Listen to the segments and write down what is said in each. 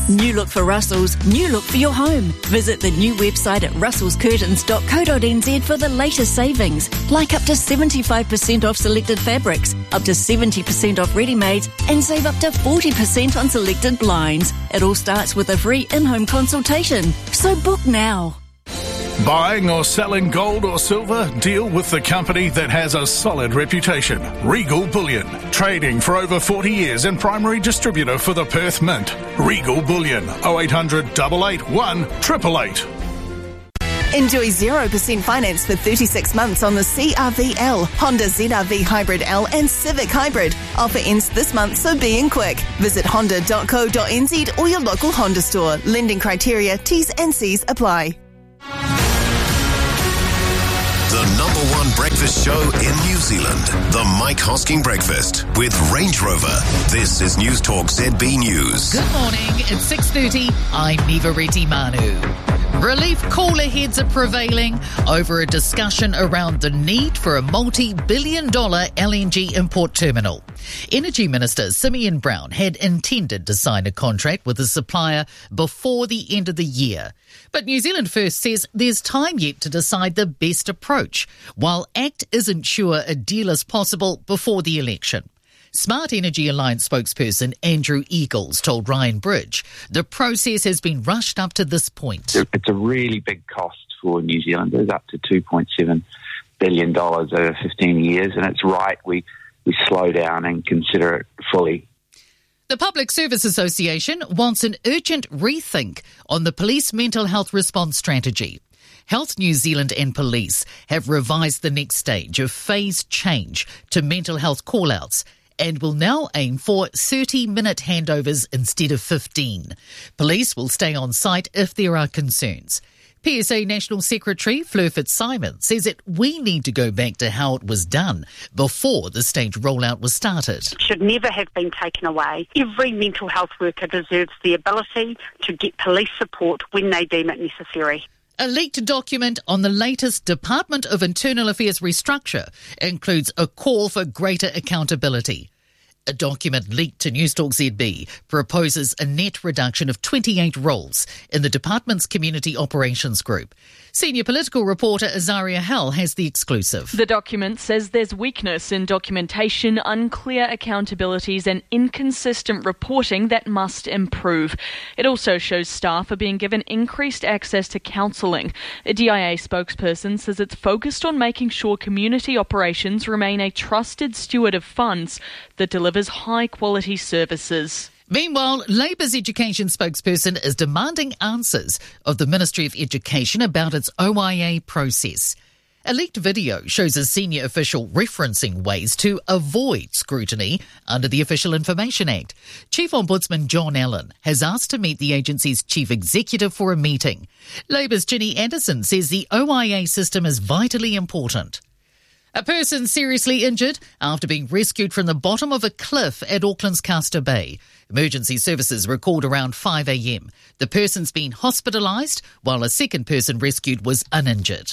New look for Russell's, new look for your home. Visit the new website at russellscurtains.co.nz for the latest savings, like up to 75% off selected fabrics, up to 70% off ready-mades, and save up to 40% on selected blinds. It all starts with a free in-home consultation. So book now. Buying or selling gold or silver? Deal with the company that has a solid reputation. Regal Bullion. Trading for over 40 years and primary distributor for the Perth Mint. Regal Bullion. 0800 881 888. Enjoy 0% finance for 36 months on the CR-V-L, Honda ZR-V Hybrid L and Civic Hybrid. Offer ends this month, so be in quick. Visit honda.co.nz or your local Honda store. Lending criteria, T's and C's apply. The number one breakfast show in New Zealand, the Mike Hosking Breakfast with Range Rover. This is News Talk ZB News. Good morning, it's 6:30. I'm Niva Reti-Manu. Relief cooler heads are prevailing over a discussion around the need for a multi-billion-dollar LNG import terminal. Energy Minister Simeon Brown had intended to sign a contract with the supplier before the end of the year. But New Zealand First says there's time yet to decide the best approach, while ACT isn't sure a deal is possible before the election. Smart Energy Alliance spokesperson Andrew Eagles told Ryan Bridge the process has been rushed up to this point. It's a really big cost for New Zealanders, up to $2.7 billion over 15 years, and it's right we slow down and consider it fully. The Public Service Association wants an urgent rethink on the police mental health response strategy. Health New Zealand and police have revised the next stage of phased change to mental health call-outs and will now aim for 30-minute handovers instead of 15. Police will stay on site if there are concerns. PSA National Secretary Fleur Fitzsimon says that we need to go back to how it was done before the staged rollout was started. It should never have been taken away. Every mental health worker deserves the ability to get police support when they deem it necessary. A leaked document on the latest Department of Internal Affairs restructure includes a call for greater accountability. A document leaked to Newstalk ZB proposes a net reduction of 28 roles in the department's Community Operations Group. Senior political reporter Azaria Hell has the exclusive. The document says there's weakness in documentation, unclear accountabilities and inconsistent reporting that must improve. It also shows staff are being given increased access to counselling. A DIA spokesperson says it's focused on making sure community operations remain a trusted steward of funds that delivers high-quality services. Meanwhile, Labour's education spokesperson is demanding answers of the Ministry of Education about its OIA process. A leaked video shows a senior official referencing ways to avoid scrutiny under the Official Information Act. Chief Ombudsman John Allen has asked to meet the agency's chief executive for a meeting. Labour's Ginny Anderson says the OIA system is vitally important. A person seriously injured after being rescued from the bottom of a cliff at Auckland's Castor Bay. Emergency services were called around 5 a.m. The person's been hospitalised, while a second person rescued was uninjured.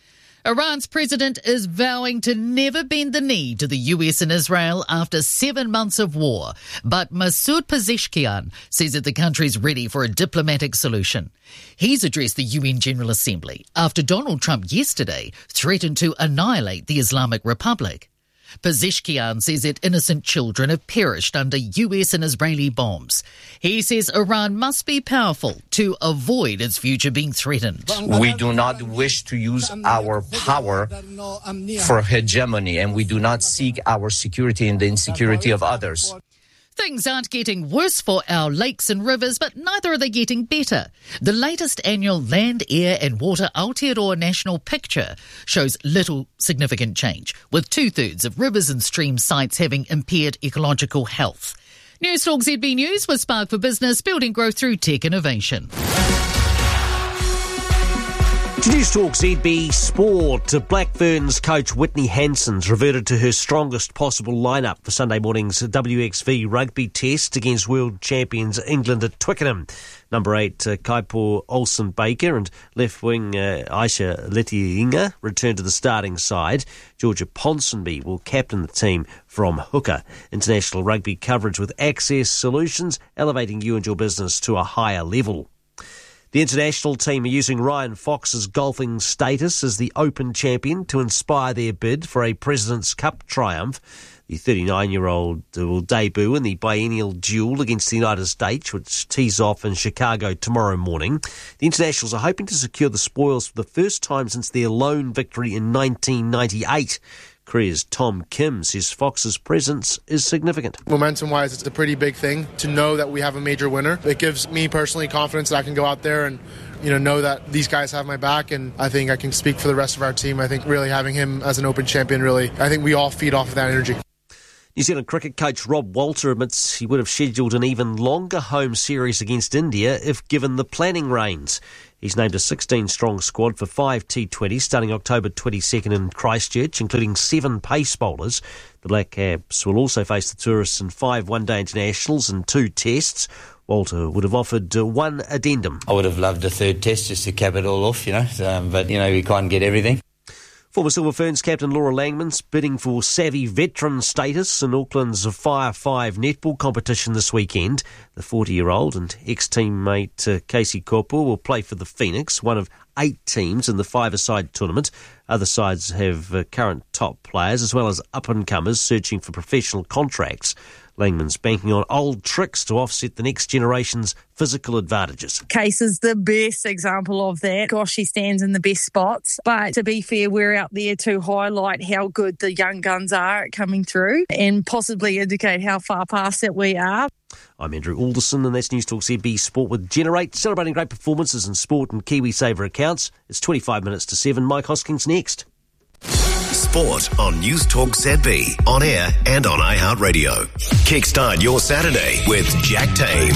Iran's president is vowing to never bend the knee to the US and Israel after 7 months of war. But Masoud Pezeshkian says that the country's ready for a diplomatic solution. He's addressed the UN General Assembly after Donald Trump yesterday threatened to annihilate the Islamic Republic. Pezeshkian says that innocent children have perished under US and Israeli bombs. He says Iran must be powerful to avoid its future being threatened. We do not wish to use our power for hegemony, and we do not seek our security in the insecurity of others. Things aren't getting worse for our lakes and rivers, but neither are they getting better. The latest annual Land, Air and Water Aotearoa National Picture shows little significant change, with 2/3 of rivers and stream sites having impaired ecological health. Newstalk ZB News was Spark for Business, building growth through tech innovation. To News Talk ZB Sport, Black Ferns coach Whitney Hanson's reverted to her strongest possible lineup for Sunday morning's WXV rugby test against world champions England at Twickenham. Number 8, Kaipo Olsen-Baker and left wing Aisha Letiinga return to the starting side. Georgia Ponsonby will captain the team from hooker. International rugby coverage with Access Solutions, elevating you and your business to a higher level. The international team are using Ryan Fox's golfing status as the Open champion to inspire their bid for a President's Cup triumph. The 39-year-old will debut in the biennial duel against the United States, which tees off in Chicago tomorrow morning. The internationals are hoping to secure the spoils for the first time since their lone victory in 1998. Korea's Tom Kim says Fox's presence is significant. Momentum-wise, it's a pretty big thing to know that we have a major winner. It gives me personally confidence that I can go out there and know that these guys have my back, and I think I can speak for the rest of our team. I think really having him as an Open champion, I think we all feed off of that energy. New Zealand cricket coach Rob Walter admits he would have scheduled an even longer home series against India if given the planning reins. He's named a 16-strong squad for 5 T20s starting October 22nd in Christchurch, including 7 pace bowlers. The Black Caps will also face the tourists in 5 one-day internationals and 2 tests. Walter would have offered one addendum. I would have loved a third test just to cap it all off, but we can't get everything. Former Silver Ferns captain Laura Langman's bidding for savvy veteran status in Auckland's Fire 5 netball competition this weekend. The 40-year-old and ex-teammate Casey Kopu will play for the Phoenix, one of 8 teams in the 5-a-side tournament. Other sides have current top players as well as up-and-comers searching for professional contracts. Langman's banking on old tricks to offset the next generation's physical advantages. Case is the best example of that. Gosh, he stands in the best spots. But to be fair, we're out there to highlight how good the young guns are at coming through and possibly indicate how far past it we are. I'm Andrew Alderson, and that's News Talk ZB Sport with Generate, celebrating great performances in sport and KiwiSaver accounts. It's 25 minutes to 7. Mike Hoskins next. Sport on News Talk ZB, on air and on iHeartRadio. Kickstart your Saturday with Jack Tame.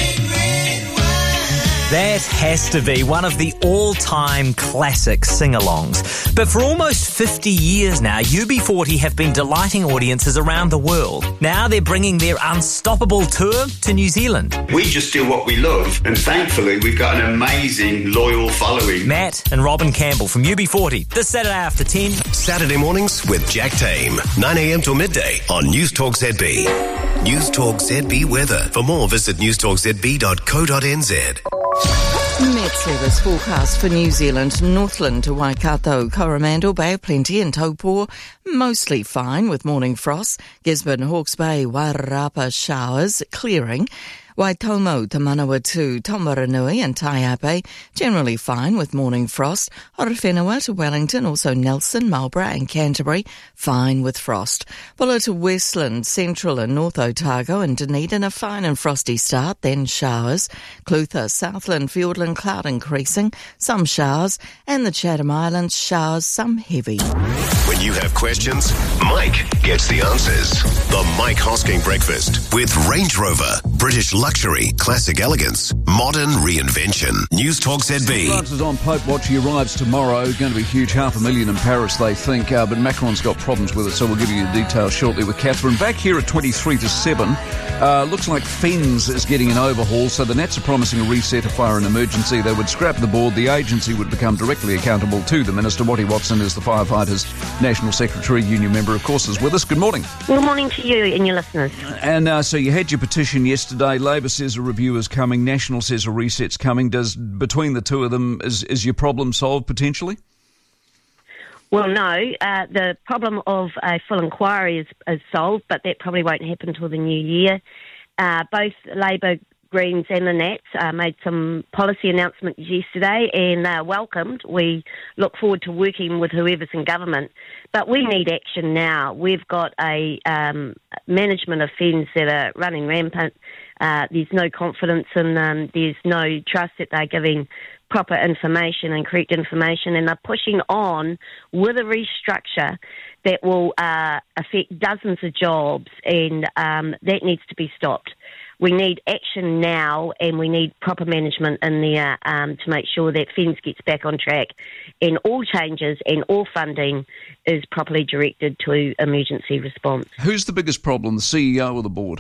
That has to be one of the all-time classic sing-alongs. But for almost 50 years now, UB40 have been delighting audiences around the world. Now they're bringing their unstoppable tour to New Zealand. We just do what we love, and thankfully we've got an amazing, loyal following. Matt and Robin Campbell from UB40, this Saturday after 10. Saturday mornings with Jack Tame, 9 a.m. till midday on News Talk ZB. News Talk ZB weather. For more, visit newstalkzb.co.nz. Met Service forecast for New Zealand, Northland to Waikato, Coromandel, Bay of Plenty and Taupō, mostly fine with morning frost. Gisborne, Hawke's Bay, Wairarapa showers, clearing. Waitomo to Manawatu, Tomaranui and Taiape, generally fine with morning frost. Horowhenua to Wellington, also Nelson, Marlborough and Canterbury, fine with frost. Bulla to Westland, Central and North Otago and Dunedin, a fine and frosty start, then showers. Clutha, Southland, Fiordland, cloud increasing, some showers, and the Chatham Islands, showers, some heavy. When you have questions, Mike gets the answers. The Mike Hosking Breakfast with Range Rover, British luxury, classic elegance, modern reinvention. News Talk ZB. Francis on Pope Watch. He arrives tomorrow. Going to be huge, 500,000 in Paris, they think. But Macron's got problems with it, so we'll give you the details shortly with Catherine. Back here at 23 to 7. Looks like FENZ is getting an overhaul, so the Nats are promising a reset if fire an emergency. They would scrap the board. The agency would become directly accountable to the Minister. Wattie Watson is the Firefighters National Secretary, union member, of course, is with us. Good morning. Good morning to you and your listeners. And so you had your petition yesterday. Labor says a review is coming. National says a reset's coming. Between the two of them, is your problem solved potentially? Well, no. The problem of a full inquiry is solved, but that probably won't happen until the new year. Both Labor, Greens and the Nats made some policy announcements yesterday and welcomed. We look forward to working with whoever's in government. But we need action now. We've got a management of FENZ that are running rampant. There's no confidence in them. There's no trust that they're giving proper information and correct information, and they're pushing on with a restructure that will affect dozens of jobs, and that needs to be stopped. we need action now, and we need proper management in there to make sure that FENZ gets back on track and all changes and all funding is properly directed to emergency response. Who's the biggest problem, the CEO or the board?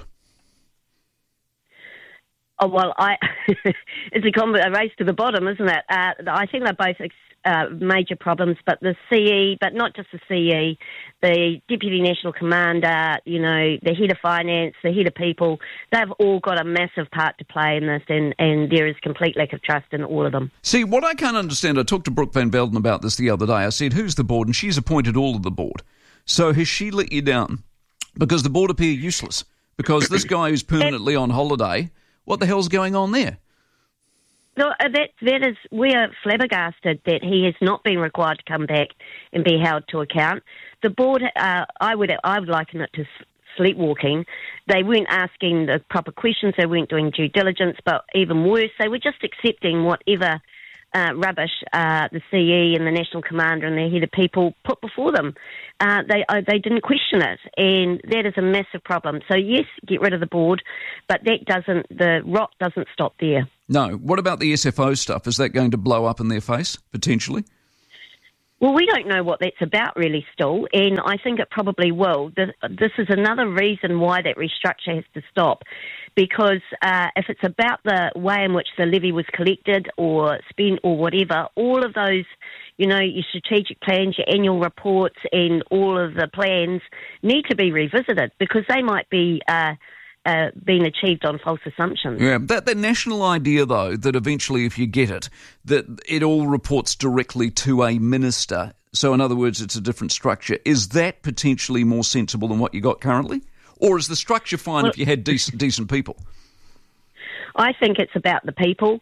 Oh, well, it's a race to the bottom, isn't it? I think they're both major problems, but the CE, but not just the CE, the Deputy National Commander, the Head of Finance, the Head of People, they've all got a massive part to play in this, and there is complete lack of trust in all of them. See, what I can't understand, I talked to Brooke Van Velden about this the other day. I said, who's the board? And she's appointed all of the board. So has she let you down? Because the board appear useless. Because this guy who's permanently on holiday, what the hell's going on there? No, that is, we are flabbergasted that he has not been required to come back and be held to account. The board, I would liken it to sleepwalking. They weren't asking the proper questions, they weren't doing due diligence, but even worse, they were just accepting whatever rubbish the CE and the National Commander and the Head of People put before them. They didn't question it, and that is a massive problem. So yes, get rid of the board, but the rot doesn't stop there. No. What about the SFO stuff? Is that going to blow up in their face, potentially? Well, we don't know what that's about really still, and I think it probably will. This is another reason why that restructure has to stop, because if it's about the way in which the levy was collected or spent or whatever, all of those, your strategic plans, your annual reports and all of the plans need to be revisited because they might be being achieved on false assumptions. Yeah, that national idea, though, that eventually, if you get it, that it all reports directly to a minister, so in other words, it's a different structure, is that potentially more sensible than what you got currently? Or is the structure fine if you had decent people? I think it's about the people.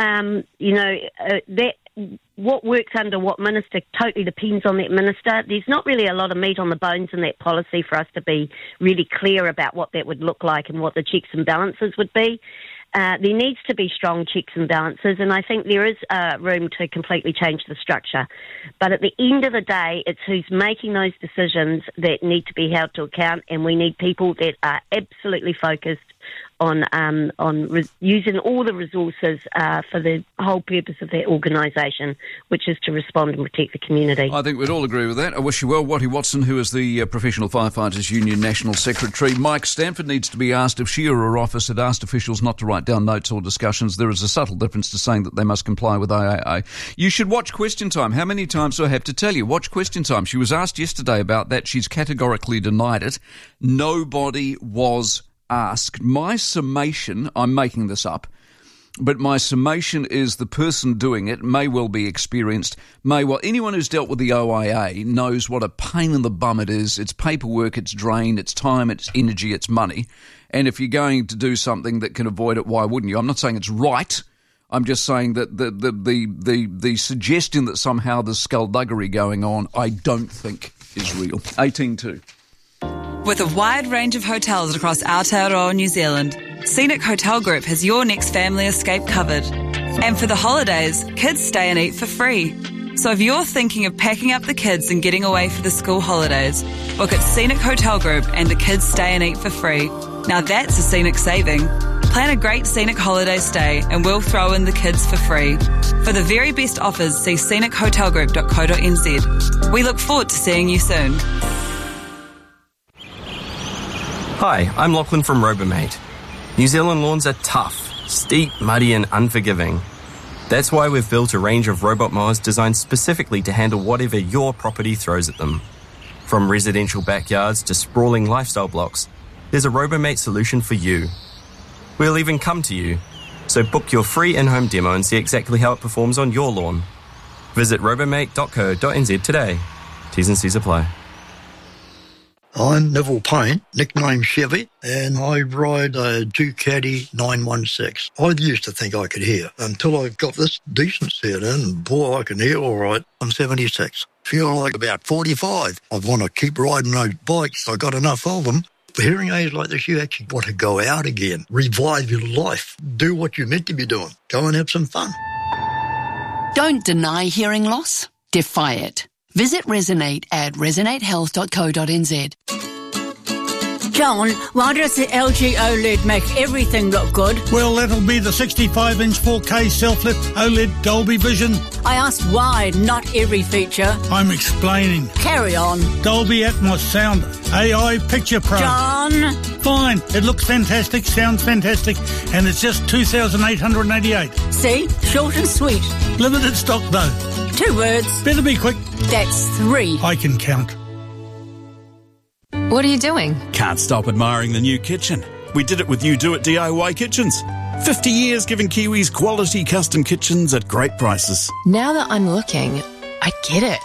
What works under what minister totally depends on that minister. There's not really a lot of meat on the bones in that policy for us to be really clear about what that would look like and what the checks and balances would be. There needs to be strong checks and balances, and I think there is room to completely change the structure. But at the end of the day, it's who's making those decisions that need to be held to account, and we need people that are absolutely focused on using all the resources for the whole purpose of their organisation, which is to respond and protect the community. I think we'd all agree with that. I wish you well. Wattie Watson, who is the Professional Firefighters Union National Secretary. Mike Stanford needs to be asked if she or her office had asked officials not to write down notes or discussions. There is a subtle difference to saying that they must comply with AAA. You should watch Question Time. How many times do I have to tell you? Watch Question Time. She was asked yesterday about that. She's categorically denied it. Nobody was asked. My summation, I'm making this up, but my summation is the person doing it may well be experienced, anyone who's dealt with the OIA knows what a pain in the bum it is. It's paperwork, it's drain, it's time, it's energy, it's money. And if you're going to do something that can avoid it, why wouldn't you? I'm not saying it's right. I'm just saying that the suggestion that somehow there's skullduggery going on, I don't think is real. 18-2. With a wide range of hotels across Aotearoa, New Zealand, Scenic Hotel Group has your next family escape covered. And for the holidays, kids stay and eat for free. So if you're thinking of packing up the kids and getting away for the school holidays, book at Scenic Hotel Group and the kids stay and eat for free. Now that's a scenic saving. Plan a great scenic holiday stay and we'll throw in the kids for free. For the very best offers, see scenichotelgroup.co.nz. We look forward to seeing you soon. Hi, I'm Lachlan from Robomate. New Zealand lawns are tough, steep, muddy and unforgiving. That's why we've built a range of robot mowers designed specifically to handle whatever your property throws at them. From residential backyards to sprawling lifestyle blocks, there's a Robomate solution for you. We'll even come to you, so book your free in-home demo and see exactly how it performs on your lawn. Visit robomate.co.nz today. T's and C's apply. I'm Neville Payne, nicknamed Chevy, and I ride a Ducati 916. I used to think I could hear until I got this decency in, and boy, I can hear all right. I'm 76. Feel like about 45. I want to keep riding those bikes. I got enough of them. For hearing aids like this, you actually want to go out again, revive your life, do what you're meant to be doing, go and have some fun. Don't deny hearing loss, defy it. Visit Resonate at resonatehealth.co.nz. John, why does the LG OLED make everything look good? Well, that'll be the 65-inch 4K self-lit OLED Dolby Vision. I asked why, not every feature. I'm explaining. Carry on. Dolby Atmos sound, AI Picture Pro. John! Fine, it looks fantastic, sounds fantastic, and it's just $2,888. See? Short and sweet. Limited stock, though. 2 words. Better be quick. That's 3. I can count. What are you doing? Can't stop admiring the new kitchen. We did it with You Do It DIY Kitchens. 50 years giving Kiwis quality custom kitchens at great prices. Now that I'm looking, I get it.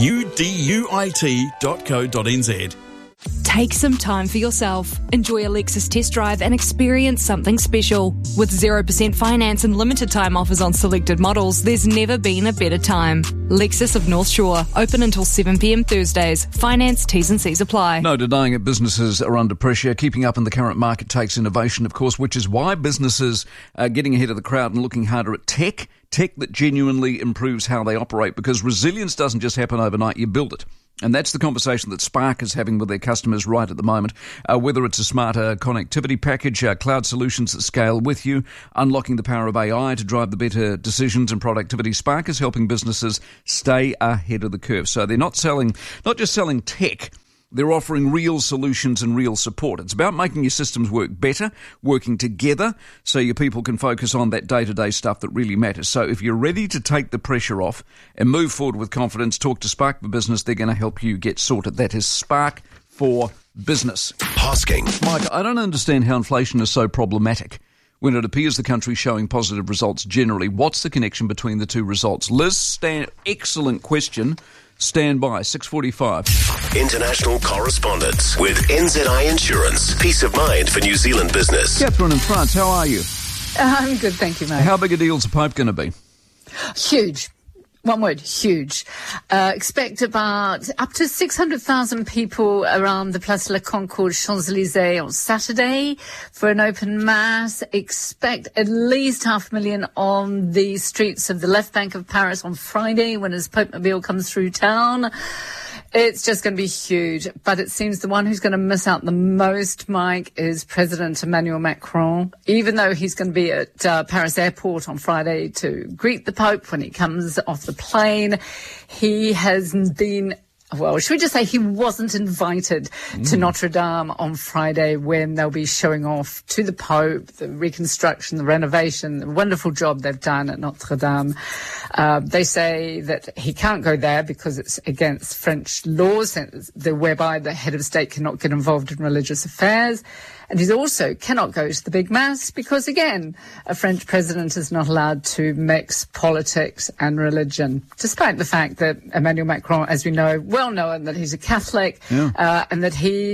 uduit.co.nz. Take some time for yourself. Enjoy a Lexus test drive and experience something special. With 0% finance and limited time offers on selected models, there's never been a better time. Lexus of North Shore, open until 7 p.m. Thursdays. Finance, T's and C's apply. No denying it, businesses are under pressure. Keeping up in the current market takes innovation, of course, which is why businesses are getting ahead of the crowd and looking harder at tech that genuinely improves how they operate, because resilience doesn't just happen overnight, you build it. And that's the conversation that Spark is having with their customers right at the moment. Whether it's a smarter connectivity package, cloud solutions that scale with you, unlocking the power of AI to drive the better decisions and productivity, Spark is helping businesses stay ahead of the curve. So they're not just selling tech. They're offering real solutions and real support. It's about making your systems work better, working together, so your people can focus on that day-to-day stuff that really matters. So if you're ready to take the pressure off and move forward with confidence, talk to Spark for Business. They're going to help you get sorted. That is Spark for Business. Hosking. Mike, I don't understand how inflation is so problematic when it appears the country's showing positive results generally. What's the connection between the two results? Liz, excellent question. Stand by, 6:45. International correspondence with NZI Insurance. Peace of mind for New Zealand business. Catherine in France, how are you? I'm good, thank you, mate. How big a deal's the Pope going to be? Huge. One word, huge. Expect about up to 600,000 people around the Place de la Concorde, Champs-Élysées on Saturday for an open mass. Expect at least 500,000 on the streets of the left bank of Paris on Friday when his Pope Mobile comes through town. It's just going to be huge, but it seems the one who's going to miss out the most, Mike, is President Emmanuel Macron. Even though he's going to be at Paris Airport on Friday to greet the Pope when he comes off the plane, he has been... Well, should we just say he wasn't invited to Notre Dame on Friday when they'll be showing off to the Pope the reconstruction, the renovation, the wonderful job they've done at Notre Dame. They say that he can't go there because it's against French laws, whereby the head of state cannot get involved in religious affairs. And he also cannot go to the big mass because, again, a French president is not allowed to mix politics and religion, despite the fact that Emmanuel Macron, as we know, well known that he's a Catholic, and that he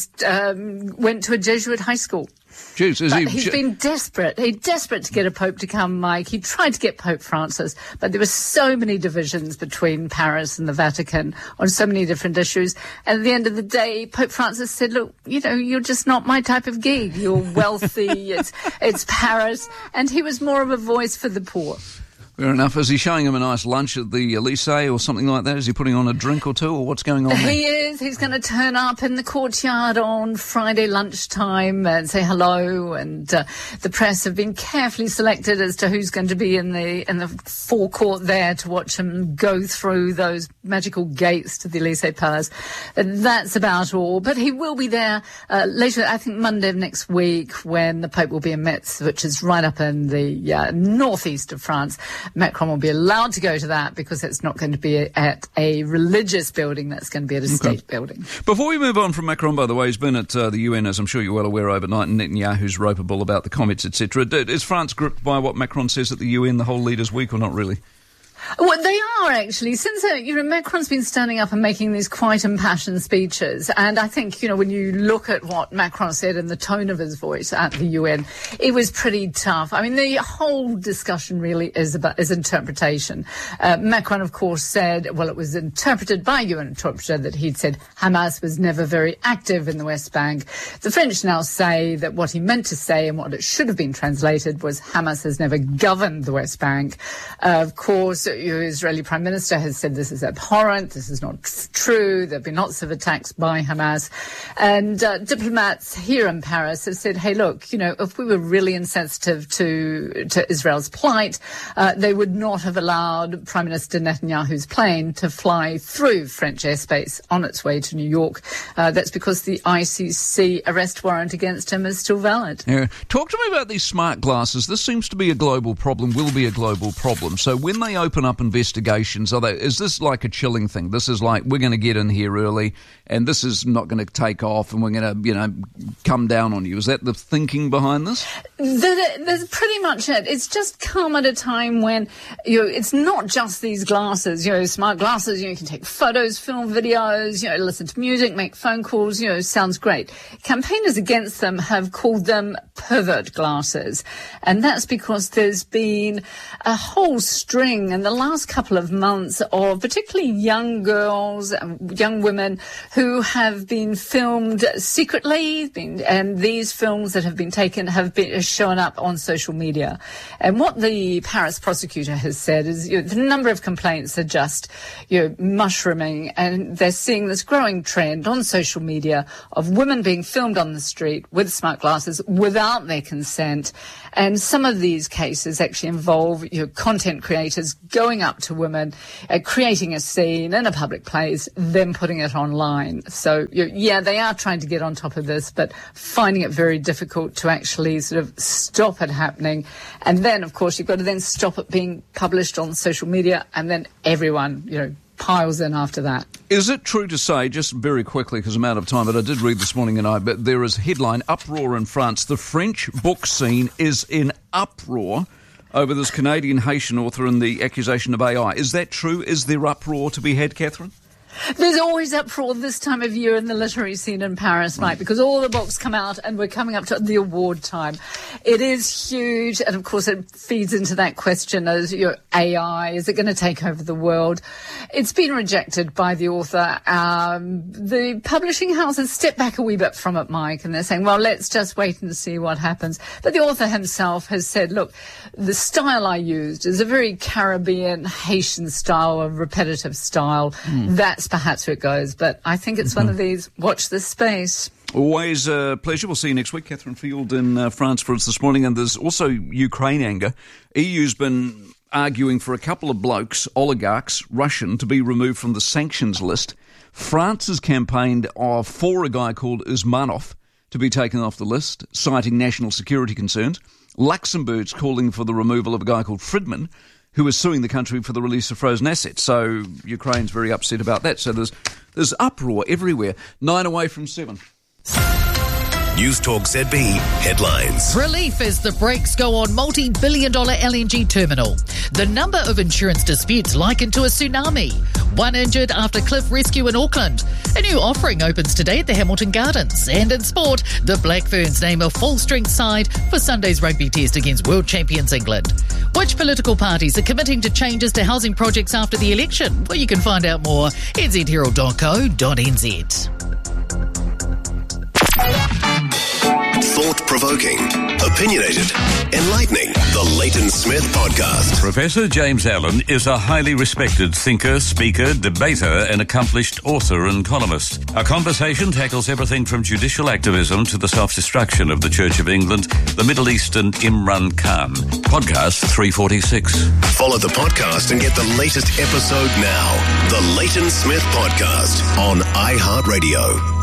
went to a Jesuit high school. Jeez, he's been desperate. He's desperate to get a Pope to come, Mike. He tried to get Pope Francis, but there were so many divisions between Paris and the Vatican on so many different issues. And at the end of the day, Pope Francis said, look, you're just not my type of gig. You're wealthy. it's Paris. And he was more of a voice for the poor. Fair enough. Is he showing him a nice lunch at the Elysee or something like that? Is he putting on a drink or two, or what's going on there? He is. He's going to turn up in the courtyard on Friday lunchtime and say hello. And the press have been carefully selected as to who's going to be in the forecourt there to watch him go through those magical gates to the Elysee Palace. That's about all. But he will be there later, I think Monday of next week, when the Pope will be in Metz, which is right up in the northeast of France. Macron will be allowed to go to that because it's not going to be at a religious building. That's going to be at a state building. Before we move on from Macron, by the way, he's been at the UN, as I'm sure you're well aware, overnight, and Netanyahu's ropeable about the comments, etc. Is France gripped by what Macron says at the UN the whole Leaders' Week, or not really? Well, they are actually. Since, Macron's been standing up and making these quite impassioned speeches. And I think, when you look at what Macron said and the tone of his voice at the UN, it was pretty tough. I mean, the whole discussion really is interpretation. Macron, of course, said, well, it was interpreted by UN interpreter that he'd said Hamas was never very active in the West Bank. The French now say that what he meant to say and what it should have been translated was Hamas has never governed the West Bank. Of course, the Israeli Prime Minister has said this is abhorrent, this is not true, there have been lots of attacks by Hamas. And diplomats here in Paris have said, hey, look, if we were really insensitive to Israel's plight, they would not have allowed Prime Minister Netanyahu's plane to fly through French airspace on its way to New York. That's because the ICC arrest warrant against him is still valid. Yeah. Talk to me about these smart glasses. This seems to be a global problem, will be a global problem. So when they open up investigations, is this like a chilling thing? This is like, we're going to get in here early and this is not going to take off and we're going to, come down on you. Is that the thinking behind this? That's pretty much it. It's just come at a time when, it's not just these glasses, smart glasses, you can take photos, film videos, listen to music, make phone calls, sounds great. Campaigners against them have called them pervert glasses. And that's because there's been a whole string in the last couple of months of particularly young girls and young women who have been filmed secretly, and these films that have been taken have been shown up on social media. And what the Paris prosecutor has said is the number of complaints are just mushrooming, and they're seeing this growing trend on social media of women being filmed on the street with smart glasses without their consent. And some of these cases actually involve content creators going up to women, creating a scene in a public place, then putting it online. So, they are trying to get on top of this, but finding it very difficult to actually sort of stop it happening. And then, of course, you've got to then stop it being published on social media, and then everyone, piles in after that. Is it true to say, just very quickly because I'm out of time, but I did read this morning but there is a headline, uproar in France. The French book scene is in uproar over this Canadian Haitian author and the accusation of AI. Is that true? Is there uproar to be had, Catherine? There's always uproar this time of year in the literary scene in Paris, Mike, because all the books come out and we're coming up to the award time. It is huge, and of course it feeds into that question as AI, is it going to take over the world? It's been rejected by the author. The publishing house has stepped back a wee bit from it, Mike, and they're saying, well, let's just wait and see what happens. But the author himself has said, look, the style I used is a very Caribbean, Haitian style, a repetitive style. That's perhaps where it goes, but I think it's one of these, watch this space. Always a pleasure. We'll see you next week. Catherine Field in France for us this morning. And there's also Ukraine anger. EU's been arguing for a couple of blokes, oligarchs, Russian, to be removed from the sanctions list. France has campaigned for a guy called Usmanov to be taken off the list, citing national security concerns. Luxembourg's calling for the removal of a guy called Friedman, who is suing the country for the release of frozen assets. So Ukraine's very upset about that. So there's uproar everywhere. 9 away from 7. News Talk ZB headlines. Relief as the brakes go on multi-billion-dollar LNG terminal. The number of insurance disputes likened to a tsunami. One injured after cliff rescue in Auckland. A new offering opens today at the Hamilton Gardens. And in sport, the Black Ferns name a full-strength side for Sunday's rugby test against world champions England. Which political parties are committing to changes to housing projects after the election? Well, you can find out more at nzherald.co.nz. Thought-provoking, opinionated, enlightening. The Leighton Smith Podcast. Professor James Allen is a highly respected thinker, speaker, debater, and accomplished author and columnist. Our conversation tackles everything from judicial activism to the self-destruction of the Church of England, the Middle East, and Imran Khan. Podcast 346. Follow the podcast and get the latest episode now. The Leighton Smith Podcast on iHeartRadio.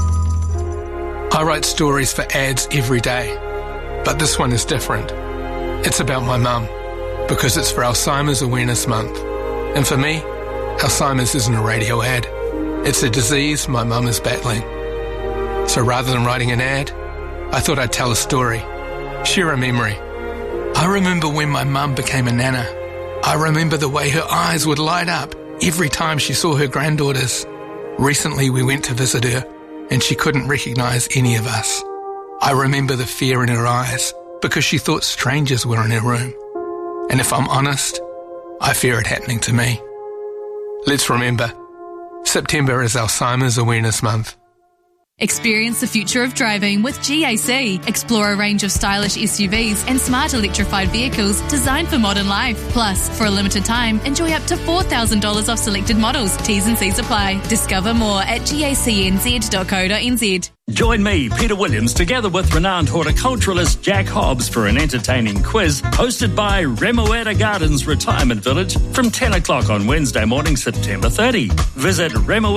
I write stories for ads every day, but this one is different. It's about my mum, because it's for Alzheimer's Awareness Month. And for me, Alzheimer's isn't a radio ad. It's a disease my mum is battling. So rather than writing an ad, I thought I'd tell a story, share a memory. I remember when my mum became a nana. I remember the way her eyes would light up every time she saw her granddaughters. Recently we went to visit her, and she couldn't recognise any of us. I remember the fear in her eyes because she thought strangers were in her room. And if I'm honest, I fear it happening to me. Let's remember, September is Alzheimer's Awareness Month. Experience the future of driving with GAC. Explore a range of stylish SUVs and smart electrified vehicles designed for modern life. Plus, for a limited time, enjoy up to $4,000 off selected models. T's and C's apply. Discover more at gacnz.co.nz. Join me, Peter Williams, together with renowned horticulturalist Jack Hobbs for an entertaining quiz hosted by Remoeta Gardens Retirement Village from 10 o'clock on Wednesday morning, September 30. Visit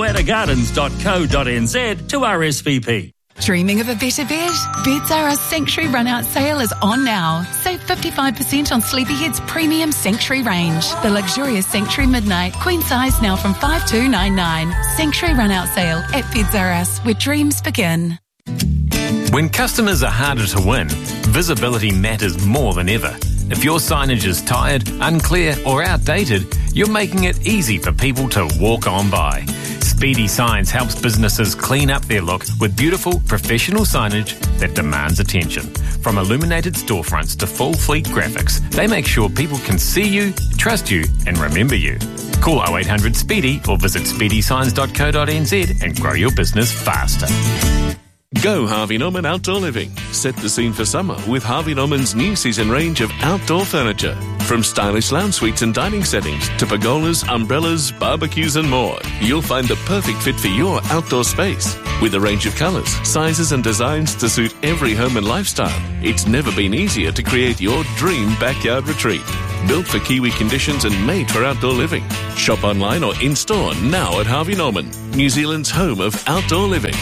remoetagardens.co.nz to RSVP. Dreaming of a better bed? Beds Are Us Sanctuary Run-Out Sale is on now. Save 55% on Sleepyhead's premium Sanctuary range. The luxurious Sanctuary Midnight, queen size now from $5,299. Sanctuary Run-Out Sale at Beds Are Us, where dreams begin. When customers are harder to win, visibility matters more than ever. If your signage is tired, unclear or outdated, you're making it easy for people to walk on by. Speedy Signs helps businesses clean up their look with beautiful, professional signage that demands attention. From illuminated storefronts to full fleet graphics, they make sure people can see you, trust you and remember you. Call 0800 SPEEDY or visit speedysigns.co.nz and grow your business faster. Go Harvey Norman Outdoor Living. Set the scene for summer with Harvey Norman's new season range of outdoor furniture. From stylish lounge suites and dining settings to pergolas, umbrellas, barbecues and more. You'll find the perfect fit for your outdoor space. With a range of colours, sizes and designs to suit every home and lifestyle, it's never been easier to create your dream backyard retreat. Built for Kiwi conditions and made for outdoor living. Shop online or in-store now at Harvey Norman, New Zealand's home of outdoor living.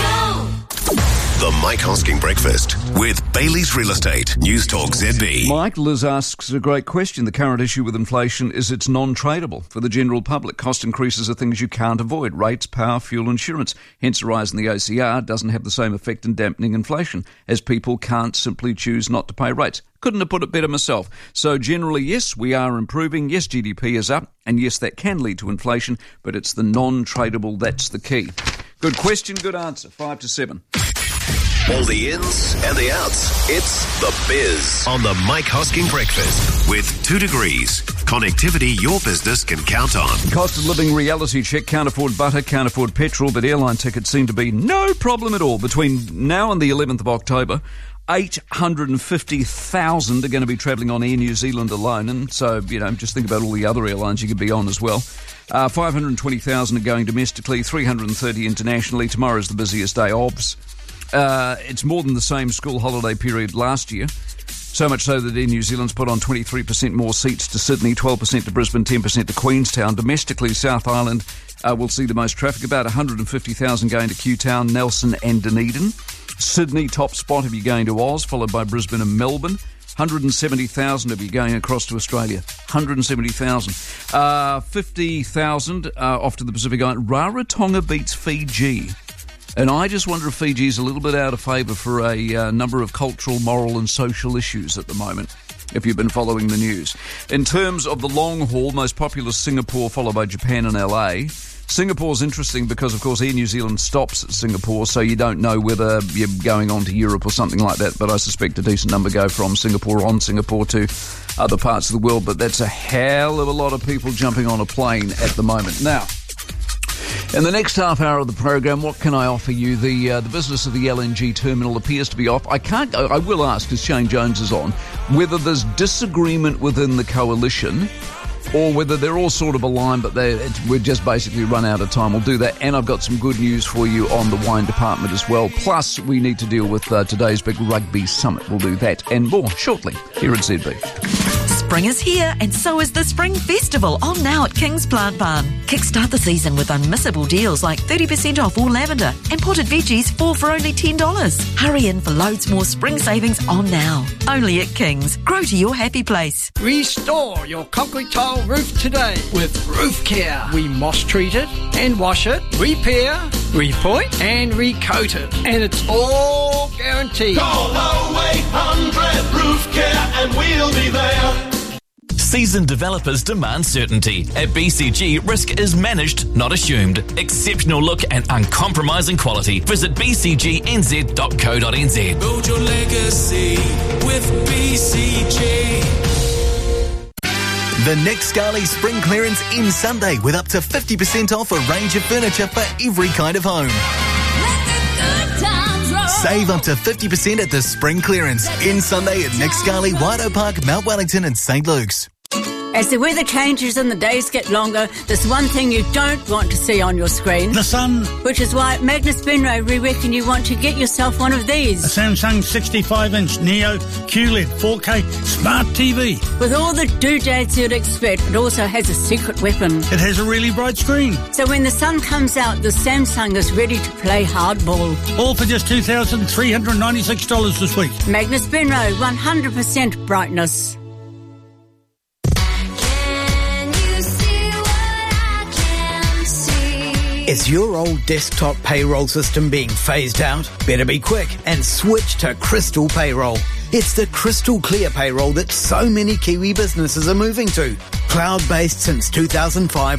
The Mike Hosking Breakfast with Bailey's Real Estate. News Talk ZB. Mike, Liz asks a great question. The current issue with inflation is it's non-tradable for the general public. Cost increases are things you can't avoid. Rates, power, fuel, insurance. Hence a rise in the OCR doesn't have the same effect in dampening inflation, as people can't simply choose not to pay rates. Couldn't have put it better myself. So generally, yes, we are improving. Yes, GDP is up. And yes, that can lead to inflation, but it's the non-tradable that's the key. Good question, good answer. 5 to 7. All the ins and the outs. It's The Biz on the Mike Hosking Breakfast with 2 Degrees. Connectivity your business can count on. Cost of living reality check. Can't afford butter, can't afford petrol, but airline tickets seem to be no problem at all. Between now and the 11th of October, 850,000 are going to be travelling on Air New Zealand alone. And so, just think about all the other airlines you could be on as well. 520,000 are going domestically, 330 internationally. Tomorrow's the busiest day. OBS. It's more than the same school holiday period last year. So much so that Air New Zealand's put on 23% more seats to Sydney, 12% to Brisbane, 10% to Queenstown. Domestically, South Island will see the most traffic, about 150,000 going to Q-Town, Nelson and Dunedin. Sydney, top spot if you're going to Oz, followed by Brisbane and Melbourne. 170,000 if you're going across to Australia. 170,000. 50,000 off to the Pacific Island. Rarotonga beats Fiji. And I just wonder if Fiji's a little bit out of favour for a number of cultural, moral and social issues at the moment, if you've been following the news. In terms of the long haul, most populous Singapore, followed by Japan and LA. Singapore's interesting because, of course, Air New Zealand stops at Singapore, so you don't know whether you're going on to Europe or something like that, but I suspect a decent number go from Singapore on Singapore to other parts of the world, but that's a hell of a lot of people jumping on a plane at the moment. Now, in the next half hour of the program, what can I offer you? The business of the LNG terminal appears to be off. I will ask, as Shane Jones is on, whether there's disagreement within the coalition or whether they're all sort of aligned, but we've just basically run out of time. We'll do that, and I've got some good news for you on the wine department as well. Plus, we need to deal with today's big rugby summit. We'll do that and more shortly here at ZB. Spring is here, and so is the Spring Festival, on now at King's Plant Barn. Kickstart the season with unmissable deals like 30% off all lavender and potted veggies, 4 for only $10. Hurry in for loads more spring savings on now. Only at King's. Grow to your happy place. Restore your concrete tile roof today with Roof Care. We moss treat it and wash it, repair, repoint and recoat it. And it's all guaranteed. Call 0800 Roof Care and we'll be there. Seasoned developers demand certainty. At BCG, risk is managed, not assumed. Exceptional look and uncompromising quality. Visit bcgnz.co.nz. Build your legacy with BCG. The Nick Scali Spring Clearance ends Sunday with up to 50% off a range of furniture for every kind of home. Save up to 50% at the spring clearance. In Sunday at Nick Scali, Whiteout Park, Mount Wellington and St. Luke's. As the weather changes and the days get longer, there's one thing you don't want to see on your screen. The sun. Which is why at Magnus Benray we reckon you want to get yourself one of these. A Samsung 65-inch Neo QLED 4K Smart TV. With all the doodads you'd expect, it also has a secret weapon. It has a really bright screen. So when the sun comes out, the Samsung is ready to play hardball. All for just $2,396 this week. Magnus Benray, 100% brightness. Is your old desktop payroll system being phased out? Better be quick and switch to Crystal Payroll. It's the crystal clear payroll that so many Kiwi businesses are moving to. Cloud-based since 2005.